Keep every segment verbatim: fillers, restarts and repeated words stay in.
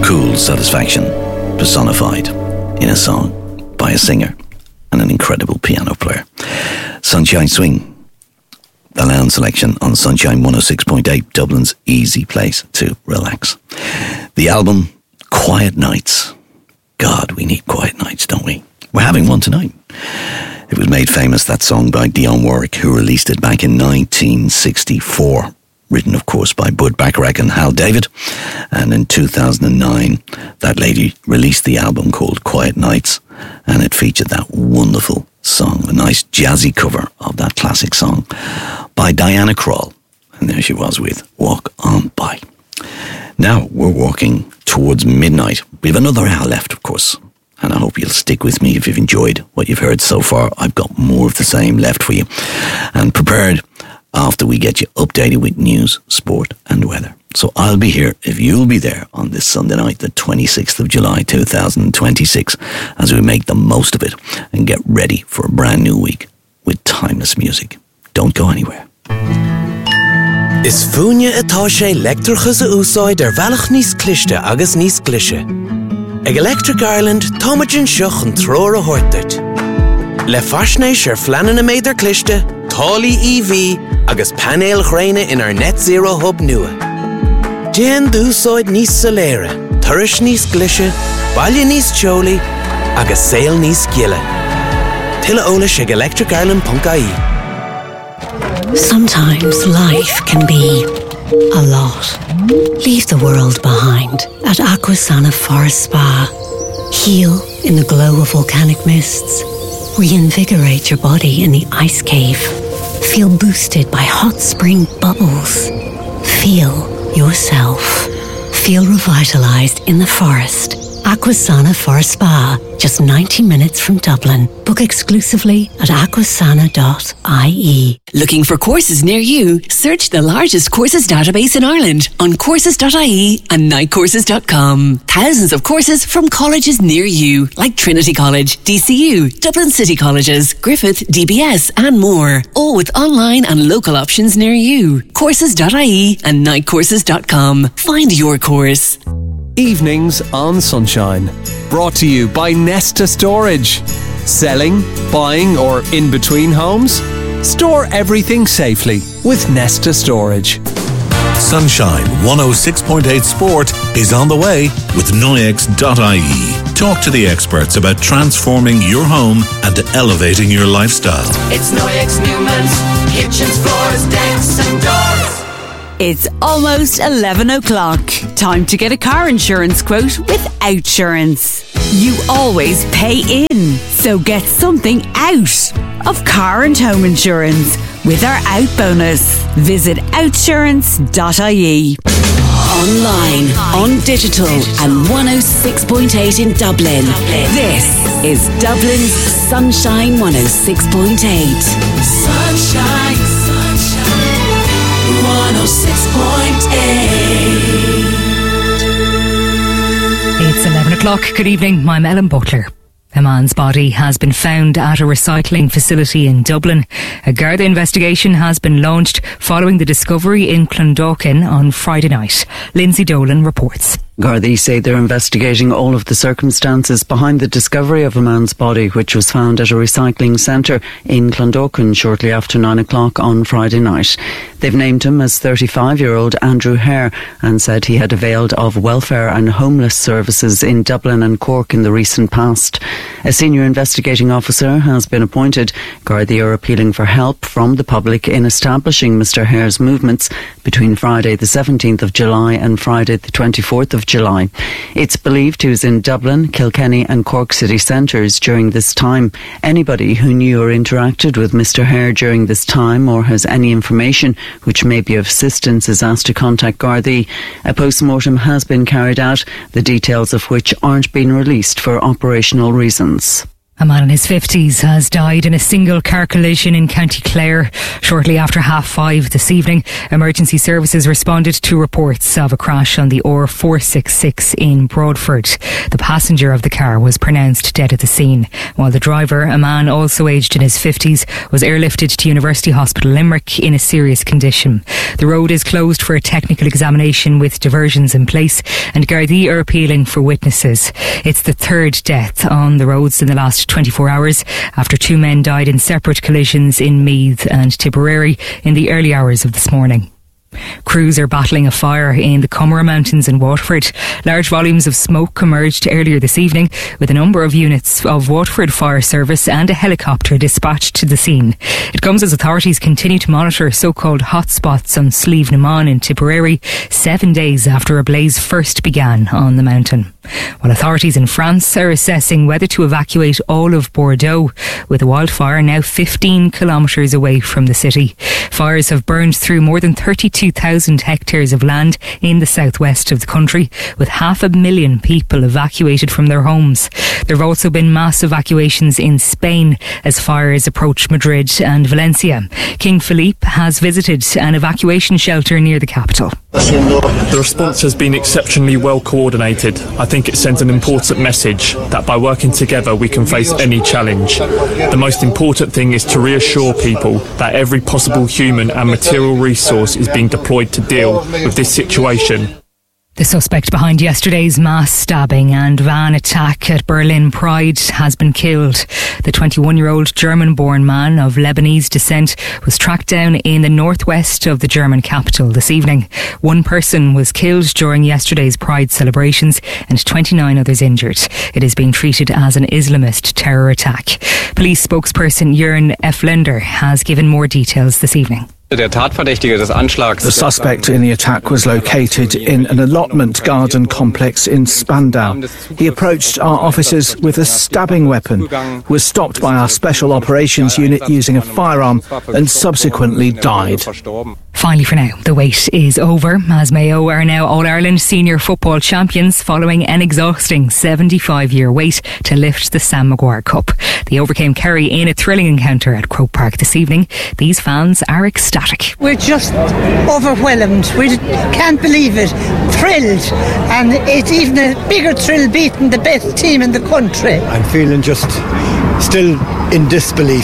cool satisfaction personified in a song by a singer and an incredible piano player. Sunshine Swing, the Lounge selection on Sunshine one oh six point eight, Dublin's easy place to relax. The album Quiet Nights. God, we need quiet nights, don't we? We're having one tonight. It was made famous, that song, by Dionne Warwick, who released it back in nineteen sixty-four. Written, of course, by Bud Bacharach and Hal David. And in two thousand nine, that lady released the album called Quiet Nights, and it featured that wonderful song, a nice jazzy cover of that classic song by Diana Krall. And there she was with Walk On By. Now we're walking towards midnight. We have another hour left, of course, and I hope you'll stick with me if you've enjoyed what you've heard so far. I've got more of the same left for you, and prepared after we get you updated with news, sport and weather. So I'll be here if you'll be there on this Sunday night, the twenty-sixth of July two thousand twenty-six, as we make the most of it and get ready for a brand new week with timeless music. Don't go anywhere. Is fúne atá sé leictreachas a úsáid ar bhealach níos cliste agus níos clise. Ag Electric Ireland, táimeann seach an tróir a thuirteart. Le faisnéis ar fleanan a méid ar cliste, tálaí E V agus panéal chréine in our net zero hub nua. Déan d'úsáid níos soléire, turais níos glise, baile níos teolaí agus saol níos giile. Tuilleadh eolais ag electric ireland dot I E. Sometimes life can be a lot. Leave the world behind at Aquasana Forest Spa. Heal in the glow of volcanic mists. Reinvigorate your body in the ice cave. Feel boosted by hot spring bubbles. Feel yourself. Feel revitalized in the forest. Aquasana Forest Spa, just ninety minutes from Dublin. Book exclusively at aquasana dot I E. Looking for courses near you? Search the largest courses database in Ireland on courses dot I E and night courses dot com. Thousands of courses from colleges near you, like Trinity College, D C U, Dublin City Colleges, Griffith, D B S and more. All with online and local options near you. courses dot I E and night courses dot com. Find your course. Evenings on Sunshine. Brought to you by Nesta Storage. Selling, buying or in between homes? Store everything safely with Nesta Storage. Sunshine one oh six point eight Sport is on the way with Noyex dot I E. Talk to the experts about transforming your home and elevating your lifestyle. It's Noyex Newman's kitchens, floors, decks and doors. It's almost eleven o'clock. Time to get a car insurance quote with Outsurance. You always pay in, so get something out of car and home insurance with our Out bonus. Visit outsurance dot I E. Online, on digital and one oh six point eight in Dublin. This is Dublin's Sunshine one oh six point eight. Sunshine, sunshine, one oh six point eight. It's eleven o'clock. Good evening. I'm Ellen Butler. A man's body has been found at a recycling facility in Dublin. A Garda investigation has been launched following the discovery in Clondalkin on Friday night. Lindsay Dolan reports. Gardaí say they're investigating all of the circumstances behind the discovery of a man's body, which was found at a recycling centre in Clondalkin shortly after nine o'clock on Friday night. They've named him as thirty-five-year-old Andrew Hare and said he had availed of welfare and homeless services in Dublin and Cork in the recent past. A senior investigating officer has been appointed. Gardaí are appealing for help from the public in establishing Mr Hare's movements between Friday the seventeenth of July and Friday the twenty-fourth of July. It's believed he was in Dublin, Kilkenny and Cork city centres during this time. Anybody who knew or interacted with Mr Hare during this time or has any information which may be of assistance is asked to contact Gardaí. A post-mortem has been carried out, the details of which aren't being released for operational reasons. A man in his fifties has died in a single car collision in County Clare shortly after half five this evening. Emergency services responded to reports of a crash on the O R four sixty-six in Broadford. The passenger of the car was pronounced dead at the scene, while the driver, a man also aged in his fifties, was airlifted to University Hospital Limerick in a serious condition. The road is closed for a technical examination with diversions in place, and Gardaí are appealing for witnesses. It's the third death on the roads in the last twenty-four hours after two men died in separate collisions in Meath and Tipperary in the early hours of this morning. Crews are battling a fire in the Comeragh Mountains in Waterford. Large volumes of smoke emerged earlier this evening, with a number of units of Waterford Fire Service and a helicopter dispatched to the scene. It comes as authorities continue to monitor so-called hotspots on Slieve Naman in Tipperary, seven days after a blaze first began on the mountain. While authorities in France are assessing whether to evacuate all of Bordeaux, with the wildfire now fifteen kilometres away from the city. Fires have burned through more than thirty-two thousand hectares of land in the southwest of the country, with half a million people evacuated from their homes. There have also been mass evacuations in Spain as fires approach Madrid and Valencia. King Philippe has visited an evacuation shelter near the capital. The response has been exceptionally well coordinated. I think it sends an important message that by working together we can face any challenge. The most important thing is to reassure people that every possible human and material resource is being deployed to deal with this situation. The suspect behind yesterday's mass stabbing and van attack at Berlin Pride has been killed. The twenty-one-year-old German-born man of Lebanese descent was tracked down in the northwest of the German capital this evening. One person was killed during yesterday's Pride celebrations and twenty-nine others injured. It is being treated as an Islamist terror attack. Police spokesperson Jörn Eflender has given more details this evening. The suspect in the attack was located in an allotment garden complex in Spandau. He approached our officers with a stabbing weapon, was stopped by our special operations unit using a firearm, and subsequently died. Finally for now, the wait is over, as Mayo are now All-Ireland senior football champions following an exhausting seventy-five-year wait to lift the Sam Maguire Cup. They overcame Kerry in a thrilling encounter at Croke Park this evening. These fans are ecstatic. We're just overwhelmed. We can't believe it. Thrilled. And it's even a bigger thrill beating the best team in the country. I'm feeling just still in disbelief.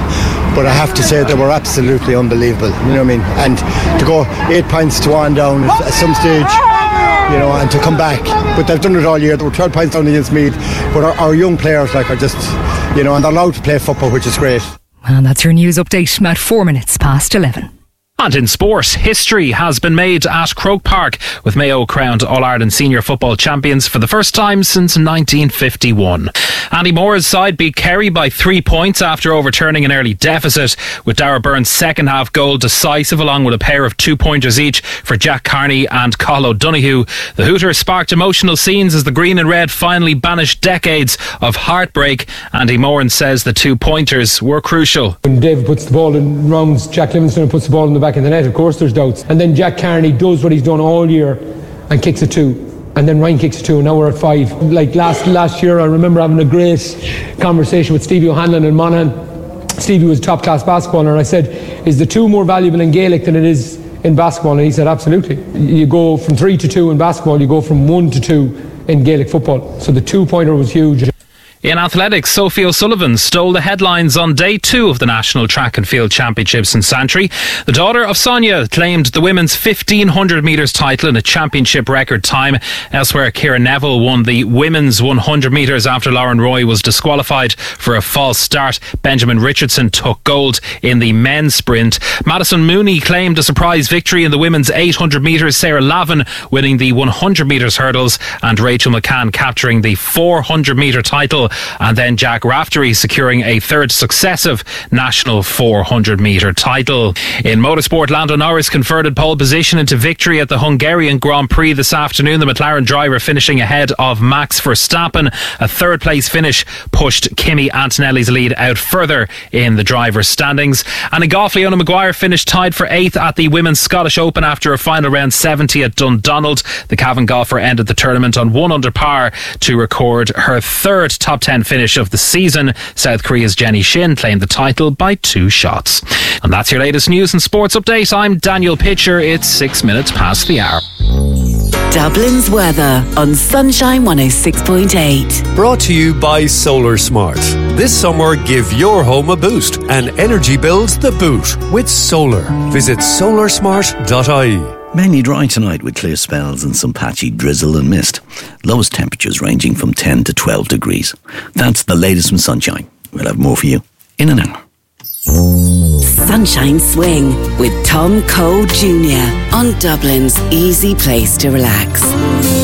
But I have to say they were absolutely unbelievable. You know what I mean? And to go eight points to one down at some stage, you know, and to come back. But they've done it all year. They were twelve points down against Meath. But our, our young players, like, are just, you know, and they're allowed to play football, which is great. And that's your news update at four minutes past eleven. And in sport, history has been made at Croke Park, with Mayo crowned All-Ireland senior football champions for the first time since nineteen fifty-one. Andy Moore's side beat Kerry by three points after overturning an early deficit, with Darragh Byrne's second half goal decisive, along with a pair of two-pointers each for Jack Carney and Cathal O'Donoghue. The Hooters sparked emotional scenes as the green and red finally banished decades of heartbreak. Andy Moore says the two-pointers were crucial. When David puts the ball in, rounds Jack Livingston and puts the ball in the back in the net, of course there's doubts, and then Jack Carney does what he's done all year and kicks a two, and then Ryan kicks a two, and now we're at five. Like last last year I remember having a great conversation with Stevie O'Hanlon in Monaghan. Stevie was a top class basketballer, and I said, is the two more valuable in Gaelic than it is in basketball? And he said, absolutely. You go from three to two in basketball, you go from one to two in Gaelic football. So the two pointer was huge. In athletics, Sophie O'Sullivan stole the headlines on day two of the National Track and Field Championships in Santry. The daughter of Sonia claimed the women's fifteen hundred metres title in a championship record time. Elsewhere, Ciara Neville won the women's one hundred metres after Lauren Roy was disqualified for a false start. Benjamin Richardson took gold in the men's sprint. Madison Mooney claimed a surprise victory in the women's eight hundred metres, Sarah Lavin winning the one hundred metres hurdles and Rachel McCann capturing the four hundred metre title. And then Jack Raftery securing a third successive national four hundred metre title. In motorsport, Lando Norris converted pole position into victory at the Hungarian Grand Prix this afternoon. The McLaren driver finishing ahead of Max Verstappen. A third place finish pushed Kimi Antonelli's lead out further in the driver's standings. And in golf, Leona Maguire finished tied for eighth at the Women's Scottish Open after a final round seventy at Dundonald. The Cavan golfer ended the tournament on one under par to record her third top top ten finish of the season. South Korea's Jenny Shin claimed the title by two shots. And that's your latest news and sports update. I'm Daniel Pitcher. It's six minutes past the hour. Dublin's weather on Sunshine one oh six point eight. Brought to you by Solar Smart. This summer, give your home a boost and energy bills the boot with solar. Visit solar smart dot I E. Mainly dry tonight with clear spells and some patchy drizzle and mist. Lowest temperatures ranging from ten to twelve degrees. That's the latest from Sunshine. We'll have more for you in an hour. Sunshine Swing with Tom Cole Junior on Dublin's easy place to relax.